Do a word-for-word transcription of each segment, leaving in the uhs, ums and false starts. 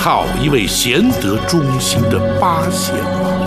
好一位贤德忠心的八贤王。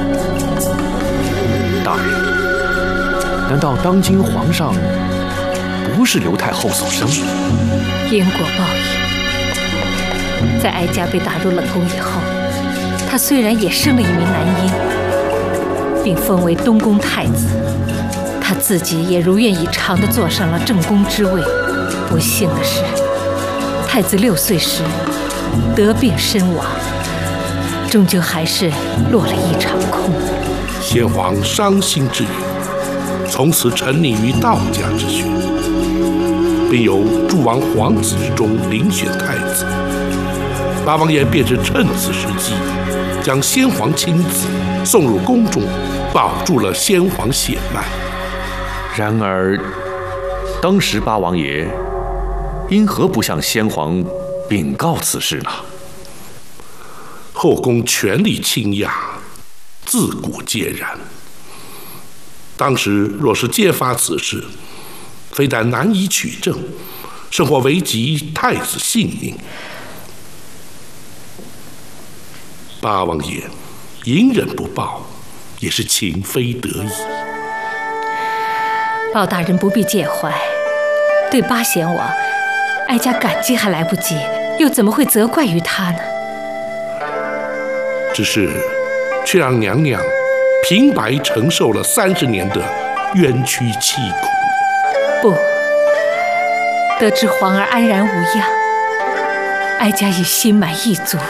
大人，难道当今皇上不是刘太后所生？ 因果报应。在哀家被打入冷宫以后，他虽然也生了一名男婴，并封为东宫太子，他自己也如愿以偿地坐上了正宫之位。不幸的是，太子六岁时得病身亡，终究还是落了一场空。 先皇伤心之余，从此沉溺于道家之学，并由诸王皇子之中遴选太子。八王爷便是趁此时机，将先皇亲子送入宫中，保住了先皇血脉。 然而，当时八王爷因何不向先皇禀告此事呢？ 后宫权力倾轧，自古皆然。当时若是揭发此事，非但难以取证，甚或危及太子性命。八王爷隐忍不报，也是情非得已。 鲍大人不必介怀，对八贤王，哀家感激还来不及，又怎么会责怪于他呢？ 只是，却让娘娘平白承受了三十年的冤屈凄苦。 不，得知皇儿安然无恙，哀家已心满意足。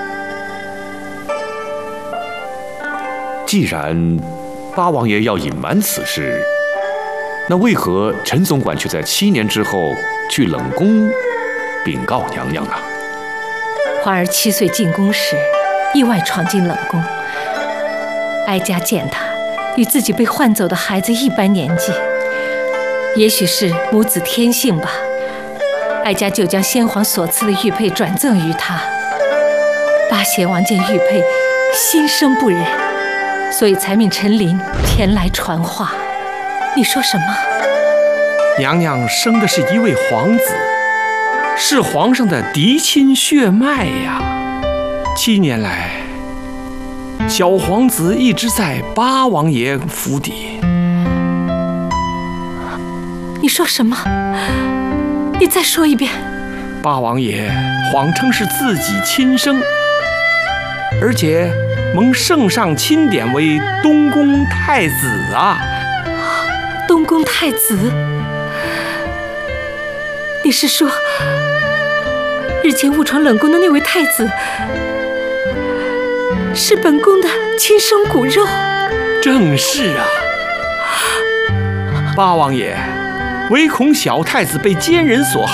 既然八王爷要隐瞒此事，那为何陈总管却在七年之后去冷宫禀告娘娘呢？ 皇儿七岁进宫时，意外闯进冷宫，哀家见他与自己被换走的孩子一般年纪，也许是母子天性吧。哀家就将先皇所赐的玉佩转赠于他。八贤王见玉佩，心生不忍，所以才命陈琳前来传话。你说什么？ 娘娘生的是一位皇子，是皇上的嫡亲血脉呀。七年来，小皇子一直在八王爷府邸。 你说什么？你再说一遍。 八王爷谎称是自己亲生，而且蒙圣上钦点为东宫太子啊！ 东宫太子？你是说，日前误闯冷宫的那位太子，是本宫的亲生骨肉？ 正是啊！八王爷唯恐小太子被奸人所害，